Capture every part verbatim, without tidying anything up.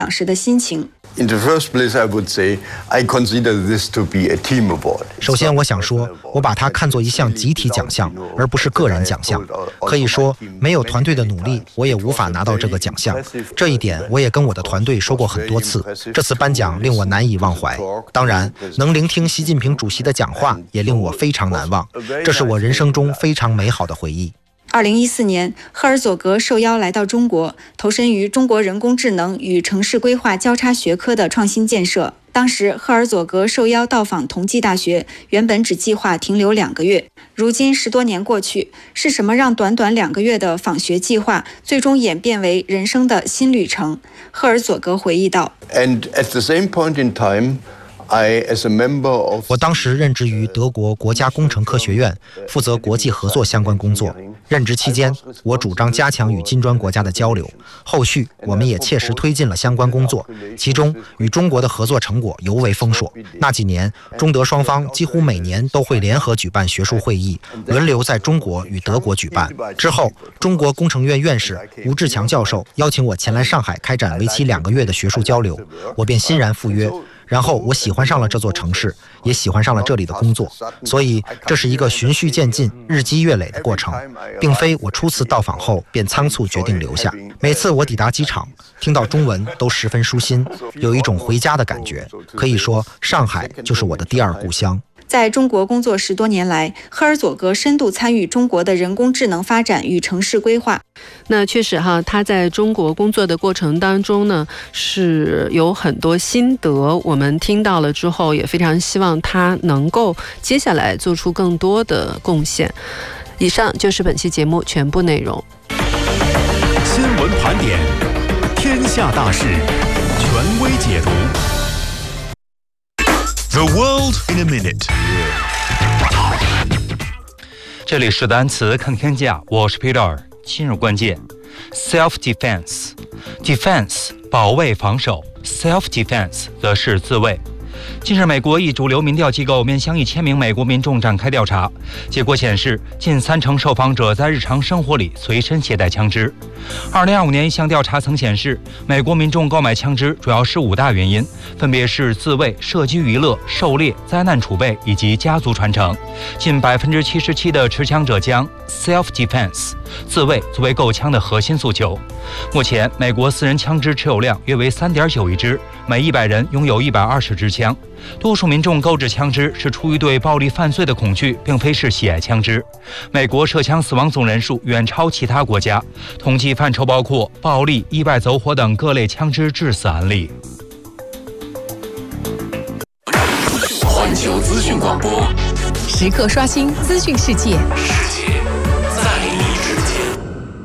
时的心情。 In the first place, I would say I consider this to be a team award. 首先，我想说，我把它看作一项集体奖项，而不是个人奖项。可以说，没有团队的努力，我也无法拿到这个奖项。这一点，我也跟我的团队说过很多次。这次颁奖令我难以忘怀。当然，能聆听习近平主席的讲话，也令我非常难忘。这是我人生中非常美好的回忆。 二零一四年，赫尔佐格受邀来到中国，投身于中国人工智能与城市规划交叉学科的创新建设。当时，赫尔佐格受邀到访同济大学，原本只计划停留两个月。如今十多年过去，是什么让短短两个月的访学计划最终演变为人生的新旅程？赫尔佐格回忆道 And at the same point in time, I, as a member of... 我当时任职于德国国家工程科学院，负责国际合作相关工作。任职期间，我主张加强与金砖国家的交流。后续，我们也切实推进了相关工作，其中与中国的合作成果尤为丰硕。那几年，中德双方几乎每年都会联合举办学术会议，轮流在中国与德国举办。之后，中国工程院院士吴志强教授邀请我前来上海开展为期两个月的学术交流，我便欣然赴约。然后我喜欢上了这座城市，也喜欢上了这里的工作，所以这是一个循序渐进、日积月累的过程，并非我初次到访后便仓促决定留下。每次我抵达机场，听到中文都十分舒心，有一种回家的感觉。可以说，上海就是我的第二故乡。 在中国工作十多年来，赫尔佐格深度参与中国的人工智能发展与城市规划。 那确实哈，他在中国工作的过程当中呢，是有很多心得，我们听到了之后，也非常希望他能够接下来做出更多的贡献。以上就是本期节目全部内容。 新闻盘点，天下大事，权威解读。The world in a minute。 这里是单词看天下，我是 Peter。进入关键 ，self-defense， defense 保卫防守 ，self-defense 则是自卫。近日，美国一主流民调机构面向一千名美国民众展开调查，结果显示，近三成受访者在日常生活里随身携带枪支。二零二五年一项调查曾显示，美国民众购买枪支主要是五大原因，分别是自卫、射击娱乐、狩猎、灾难储备以及家族传承。近百分之七十七的持枪者将 self-defense 自卫作为购枪的核心诉求。目前，美国私人枪支持有量约为 三点九亿支，每一百人拥有一百二十支枪。多数民众购置枪支是出于对暴力犯罪的恐惧，并非是喜爱枪支。美国涉枪死亡总人数远超其他国家，统计范畴包括暴力、意外走火等各类枪支致死案例。 环球资讯广播， 时刻刷新资讯世界， 世界在你之间。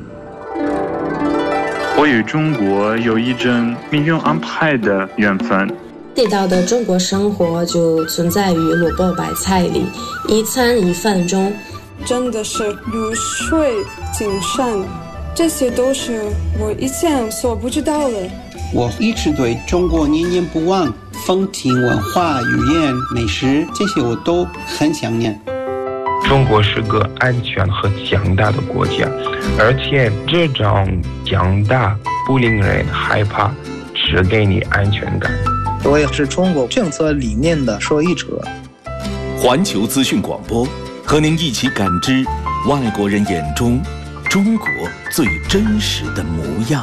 我与中国有一种命运安排的缘分。 地道的中国生活就存在于萝卜白菜里，一餐一饭中。 真的是如水精神，这些都是我以前所不知道的。 我一直对中国念念不忘，风情文化、语言、美食，这些我都很想念。 中国是个安全和强大的国家，而且这种强大不令人害怕，只给你安全感。 我也是中国政策理念的受益者。 环球资讯广播，和您一起感知外国人眼中中国最真实的模样。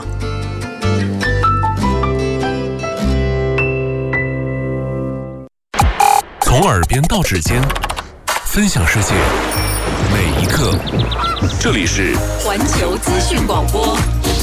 从耳边到指尖，分享世界每一刻。这里是环球资讯广播。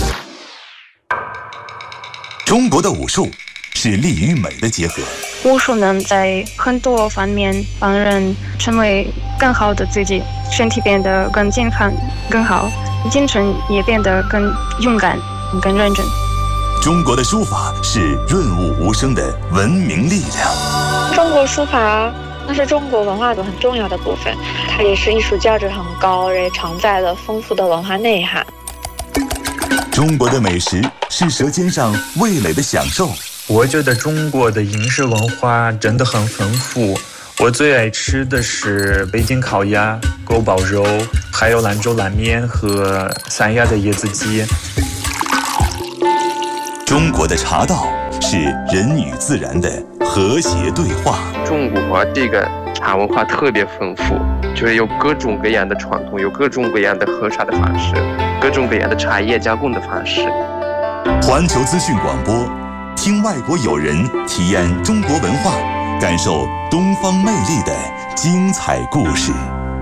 中国的武术是力与美的结合。 武术能在很多方面帮人成为更好的自己，身体变得更健康、更好，精神也变得更勇敢、更认真。 中国的书法是润物无声的文明力量。 中国书法那是中国文化的很重要的部分，它也是艺术价值很高，也承载了丰富的文化内涵。 中国的美食是舌尖上味蕾的享受。 我觉得中国的饮食文化真的很丰富，我最爱吃的是北京烤鸭、锅包肉，还有兰州拉面和三亚的椰子鸡。 中国的茶道是人与自然的和谐对话。 中国这个茶文化特别丰富，就是有各种各样的传统，有各种各样的喝茶的方式，各种各样的茶叶加工的方式。 环球资讯广播，听外国友人体验中国文化，感受东方魅力的精彩故事。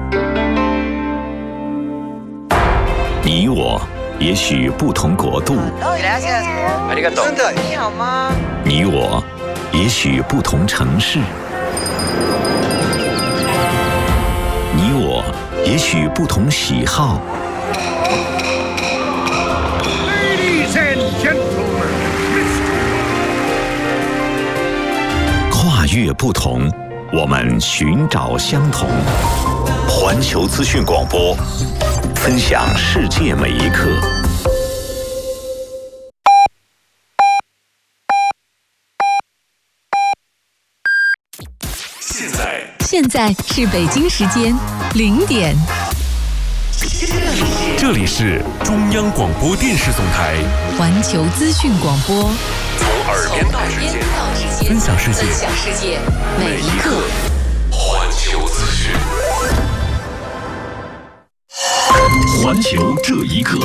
你我也许不同国度， 真的，你好吗？ 你我也许不同城市，你我也许不同喜好。 Ladies and gentlemen, 跨越不同，我们寻找相同。环球资讯广播，分享世界每一刻。 现在，现在是北京时间零点。 这里是中央广播电视总台环球资讯广播， 从耳边到指尖，分享世界， 分享世界每一刻。 环球资讯， 环球这一刻。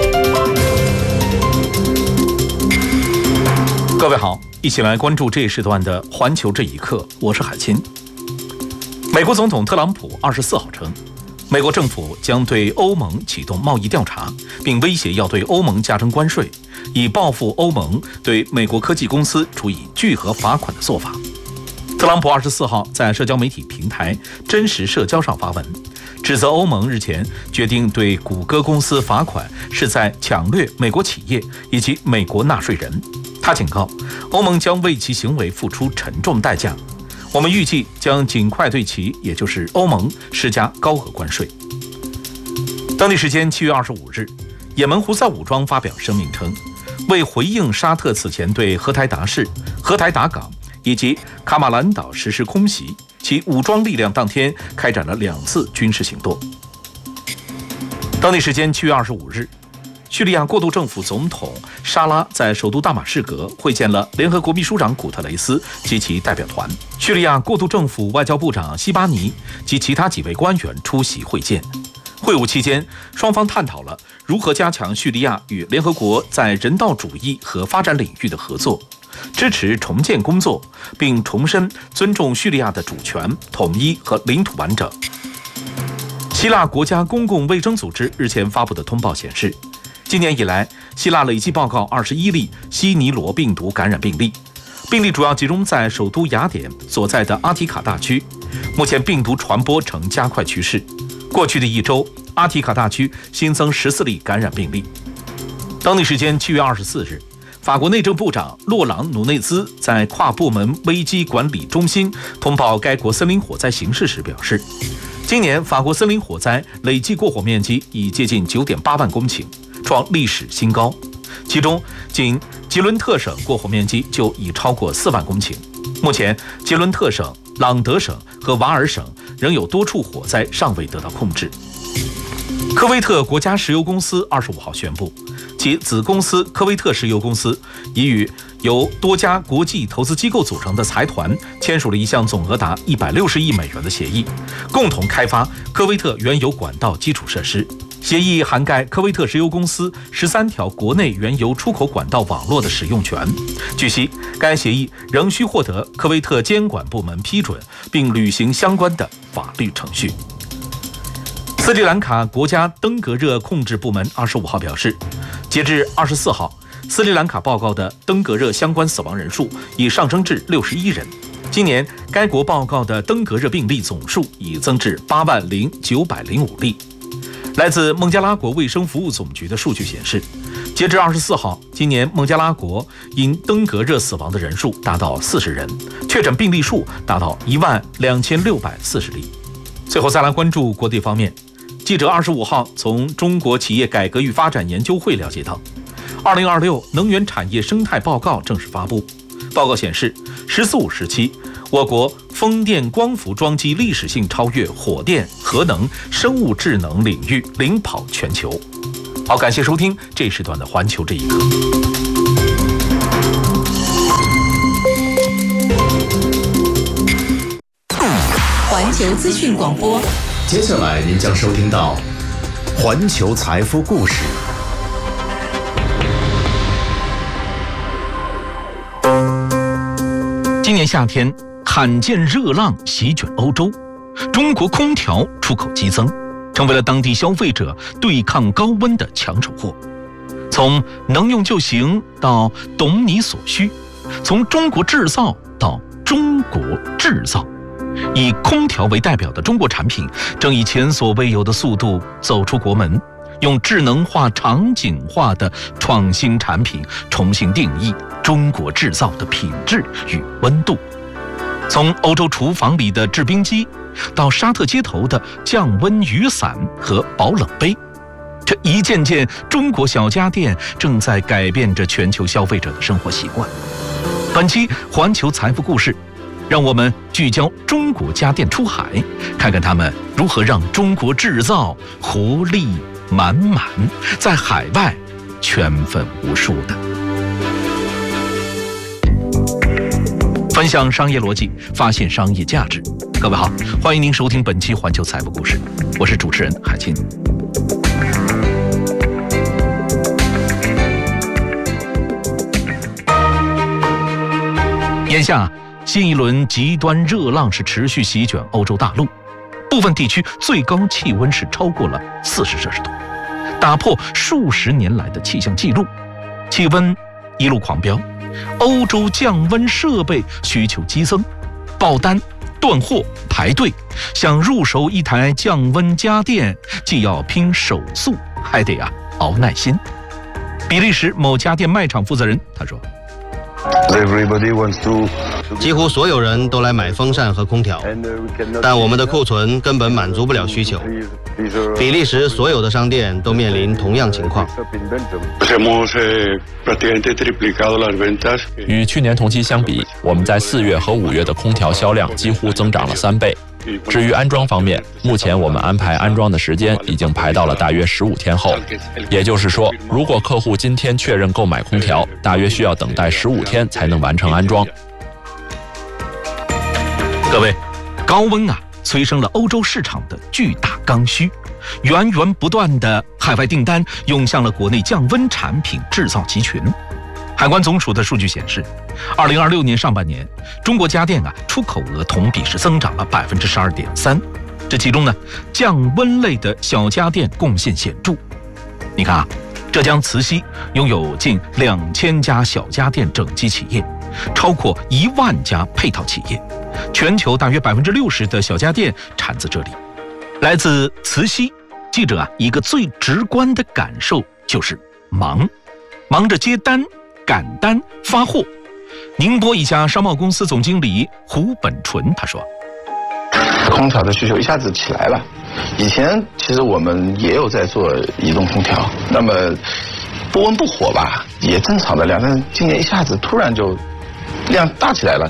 各位好，一起来关注这一时段的环球这一刻，我是海清。美国总统特朗普二十四号称，美国政府将对欧盟启动贸易调查，并威胁要对欧盟加征关税，以报复欧盟对美国科技公司处以巨额罚款的做法。特朗普二十四号在社交媒体平台真实社交上发文，指责欧盟日前决定对谷歌公司罚款是在抢掠美国企业以及美国纳税人。他警告，欧盟将为其行为付出沉重代价。我们预计将尽快对其，也就是欧盟施加高额关税。当地时间七月二十五日，也门胡塞武装发表声明称，为回应沙特此前对荷台达市、荷台达港以及卡马兰岛实施空袭，其武装力量当天开展了两次军事行动。当地时间七月二十五日，叙利亚过渡政府总统沙拉在首都大马士革会见了联合国秘书长古特雷斯及其代表团。叙利亚过渡政府外交部长西巴尼及其他几位官员出席会见。会晤期间，双方探讨了如何加强叙利亚与联合国在人道主义和发展领域的合作，支持重建工作，并重申尊重叙利亚的主权、统一和领土完整。希腊国家公共卫生组织日前发布的通报显示，今年以来，希腊累计报告二十一例西尼罗病毒感染病例，病例主要集中在首都雅典所在的阿提卡大区。目前病毒传播呈加快趋势。过去的一周，阿提卡大区新增十四例感染病例。当地时间七月二十四日，法国内政部长洛朗努内兹在跨部门危机管理中心通报该国森林火灾形势时表示，今年法国森林火灾累计过火面积已接近 九点八万公顷，创历史新高，其中仅吉伦特省过火面积就已超过四万公顷。目前，吉伦特省、朗德省和瓦尔省仍有多处火灾尚未得到控制。科威特国家石油公司二十五号宣布，其子公司科威特石油公司已与由多家国际投资机构组成的财团签署了一项总额达一百六十亿美元的协议，共同开发科威特原油管道基础设施。协议涵盖科威特石油公司十三条国内原油出口管道网络的使用权。据悉，该协议仍需获得科威特监管部门批准，并履行相关的法律程序。斯里兰卡国家登革热控制部门二十五号表示，截至二十四号，斯里兰卡报告的登革热相关死亡人数已上升至六十一人。今年，该国报告的登革热病例总数已增至八万零九百零五例。来自孟加拉国卫生服务总局的数据显示，截至二十四号，今年孟加拉国因登革热死亡的人数达到四十人，确诊病例数达到一万两千六百四十例。最后再来关注国际方面，记者二十五号从中国企业改革与发展研究会了解到，二零二六能源产业生态报告正式发布。报告显示，十四五时期，我国风电光伏装机历史性超越火电、核能、生物智能领域，领跑全球。好，感谢收听这一时段的环球这一刻。 球资讯广播。 接下来您将收听到环球财富故事。 今年夏天，罕见热浪席卷欧洲，中国空调出口激增，成为了当地消费者对抗高温的抢手货。从能用就行到懂你所需，从中国制造到中国制造，以空调为代表的中国产品正以前所未有的速度走出国门，用智能化、场景化的创新产品重新定义中国制造的品质与温度。从欧洲厨房里的制冰机，到沙特街头的降温雨伞和保冷杯，这一件件中国小家电正在改变着全球消费者的生活习惯。本期环球财富故事，让我们聚焦中国家电出海，看看他们如何让中国制造活力满满，在海外圈粉无数的。分享商业逻辑，发现商业价值。各位好，欢迎您收听本期环球财富故事，我是主持人海清。眼下，新一轮极端热浪是持续席卷欧洲大陆，部分地区最高气温是超过了四十摄氏度，打破数十年来的气象记录，气温一路狂飙，欧洲降温设备需求激增，爆单、断货、排队，想入手一台降温家电，既要拼手速，还得啊熬耐心。比利时某家电卖场负责人他说， 几乎所有人都来买风扇和空调，但我们的库存根本满足不了需求。比利时所有的商店都面临同样情况。 与去年同期相比，我们在四月和五月的空调销量几乎增长了三倍。至于安装方面，目前我们安排安装的时间已经排到了大约十五天后，也就是说，如果客户今天确认购买空调，大约需要等待十五天才能完成安装。 各位，高温啊，催生了欧洲市场的巨大刚需，源源不断的海外订单涌向了国内降温产品制造集群。海关总署的数据显示，二零二六年上半年，中国家电啊出口额同比是增长了百分之十二点三。这其中呢，降温类的小家电贡献显著。你看啊，浙江慈溪拥有近两千家小家电整机企业，超过一万家配套企业，全球大约百分之六十的小家电产自这里。来自慈溪，记者啊一个最直观的感受就是忙，忙着接单、赶单、发货。宁波一家商贸公司总经理胡本纯他说， 空调的需求一下子起来了，以前其实我们也有在做移动空调，那么不温不火吧也正常的量，但是今年一下子突然就量大起来了。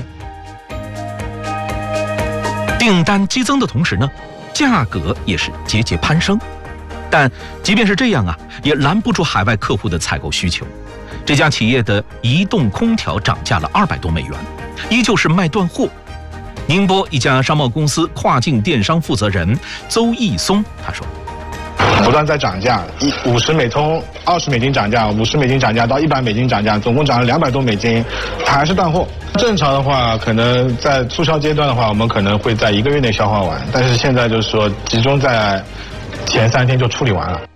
订单激增的同时呢，价格也是节节攀升，但即便是这样啊，也拦不住海外客户的采购需求。这家企业的移动空调涨价了二百多美元，依旧是卖断货。宁波一家商贸公司跨境电商负责人邹义松他说， 不断在涨价，一五十美通二十美金涨价，五十美金涨价到一百美金涨价，总共涨了两百多美金，它还是断货。正常的话，可能在促销阶段的话，我们可能会在一个月内消化完，但是现在就是说集中在前三天就处理完了。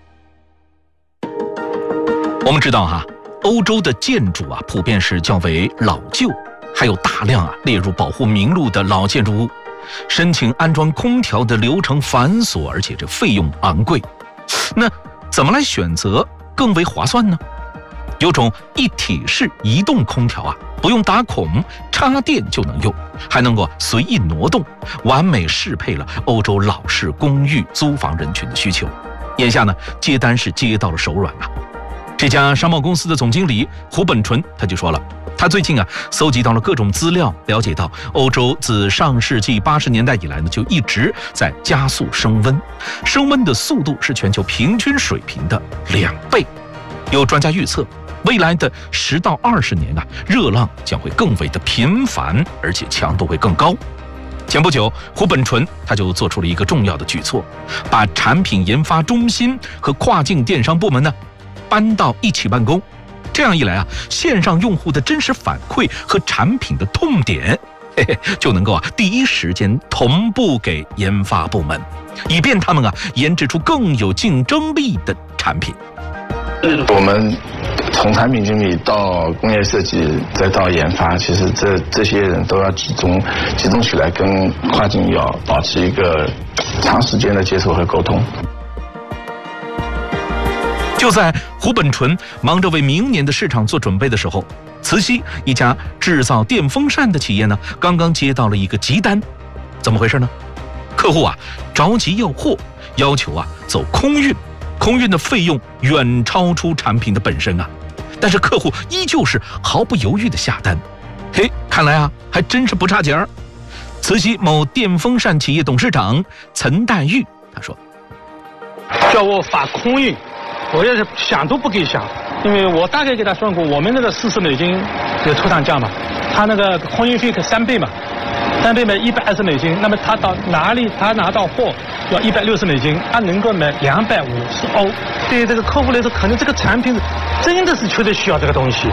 我们知道哈，欧洲的建筑啊，普遍是较为老旧，还有大量啊列入保护名录的老建筑物，申请安装空调的流程繁琐，而且这费用昂贵。那怎么来选择更为划算呢？有种一体式移动空调啊，不用打孔，插电就能用，还能够随意挪动，完美适配了欧洲老式公寓租房人群的需求。眼下呢，接单是接到了手软啊。这家商贸公司的总经理胡本纯他就说了，他最近啊搜集到了各种资料，了解到欧洲自上世纪八十年代以来呢，就一直在加速升温，升温的速度是全球平均水平的两倍。有专家预测，未来的十到二十年啊，热浪将会更为的频繁，而且强度会更高。 前不久，胡本淳他就做出了一个重要的举措，把产品研发中心和跨境电商部门呢搬到一起办公。这样一来啊，线上用户的真实反馈和产品的痛点，嘿嘿，就能够啊第一时间同步给研发部门，以便他们啊研制出更有竞争力的产品。 我们从产品经理到工业设计再到研发，其实这这些人都要集中集中起来，跟跨境要保持一个长时间的接触和沟通。 就在胡本淳忙着为明年的市场做准备的时候，慈溪一家制造电风扇的企业呢，刚刚接到了一个急单。怎么回事呢？客户啊着急要货，要求啊走空运，空运的费用远超出产品的本身啊，但是客户依旧是毫不犹豫的下单。嘿，看来啊还真是不差钱儿。慈溪某电风扇企业董事长陈黛玉他说：“ 叫我发空运。”我也是想都不给想，因为我大概给他算过，我们那个四十美金有出厂价嘛，他那个空运费三倍嘛，三倍买一百二十美金，那么他到哪里他拿到货要一百六十美金，他能够买两百五十欧，对于这个客户来说，可能这个产品真的是确实需要这个东西。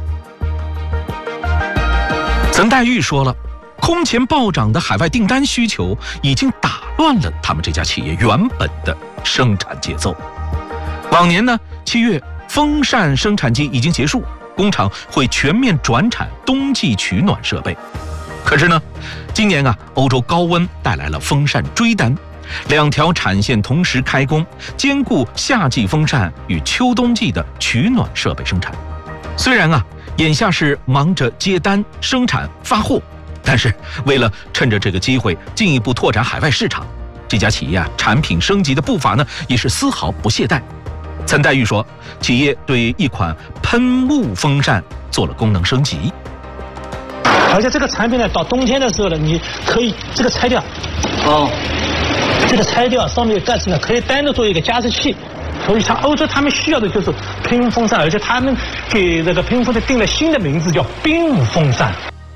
陈黛玉说了，空前暴涨的海外订单需求已经打乱了他们这家企业原本的生产节奏。往年呢，七月风扇生产季已经结束，工厂会全面转产冬季取暖设备。可是呢，今年啊，欧洲高温带来了风扇追单，两条产线同时开工，兼顾夏季风扇与秋冬季的取暖设备生产。虽然啊，眼下是忙着接单、生产、发货，但是为了趁着这个机会进一步拓展海外市场，这家企业啊，产品升级的步伐呢，也是丝毫不懈怠。陈黛玉说，企业对一款喷雾风扇做了功能升级， 而且这个产品呢，到冬天的时候呢，你可以这个拆掉，哦，这个拆掉，上面有盖子呢，可以单独做一个加湿器。所以像欧洲他们需要的就是喷风扇，而且他们给这个喷风扇定了新的名字，叫冰雾风扇。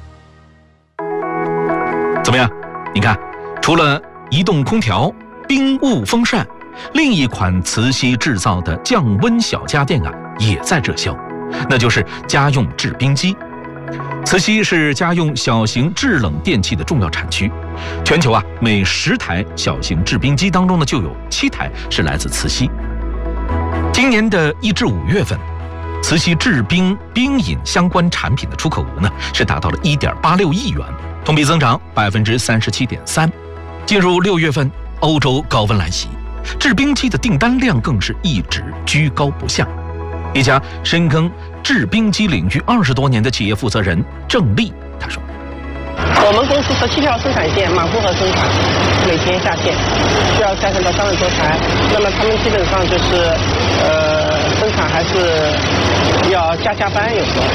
怎么样？你看，除了移动空调、冰雾风扇，另一款慈溪制造的降温小家电啊，也在热销，那就是家用制冰机。慈溪是家用小型制冷电器的重要产区，全球啊每十台小型制冰机当中呢，就有七台是来自慈溪。今年的一至五月份，慈溪制冰冰饮相关产品的出口额呢是达到了一点八六亿元，同比增长百分之三十七点三。进入六月份，欧洲高温来袭，制冰机的订单量更是一直居高不下。一家深耕制冰机领域二十多年的企业负责人郑丽他说：“ 我们公司十七条生产线满负荷生产，每天下线，需要下线到三十多台。那么他们基本上就是，呃，生产还是要加加班，有时候。”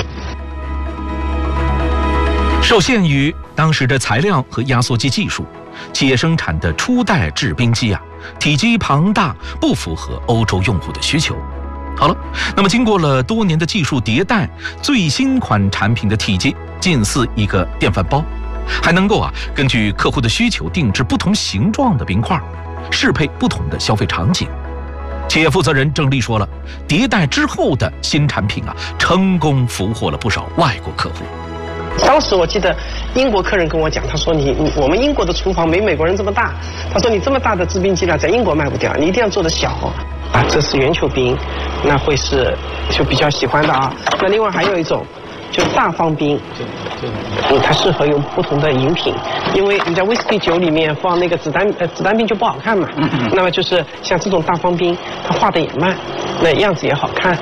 受限于当时的材料和压缩机技术，企业生产的初代制冰机啊，体积庞大，不符合欧洲用户的需求。好了，那么经过了多年的技术迭代，最新款产品的体积近似一个电饭煲，还能够啊根据客户的需求定制不同形状的冰块，适配不同的消费场景。企业负责人郑丽说了，迭代之后的新产品啊，成功俘获了不少外国客户。 当时我记得英国客人跟我讲，他说你你我们英国的厨房没美国人这么大，他说你这么大的制冰机呢，在英国卖不掉，你一定要做的小啊。这是圆球冰，那会是就比较喜欢的啊。那另外还有一种就是大方冰，嗯，它适合用不同的饮品，因为你在威士忌酒里面放那个子弹呃子弹冰就不好看嘛。那么就是像这种大方冰，它化的也慢，那样子也好看。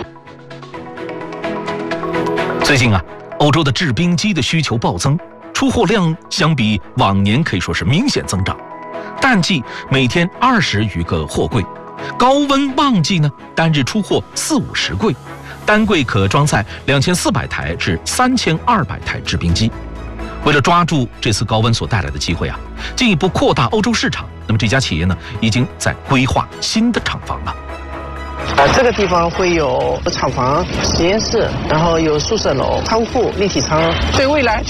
最近啊，欧洲的制冰机的需求暴增，出货量相比往年可以说是明显增长。淡季每天二十余个货柜，高温旺季呢，单日出货四五十柜，单柜可装载两千四百台至三千二百台制冰机。为了抓住这次高温所带来的机会啊，进一步扩大欧洲市场，那么这家企业呢，已经在规划新的厂房了。 啊，这个地方会有厂房、实验室，然后有宿舍楼、仓库、立体仓，对未来就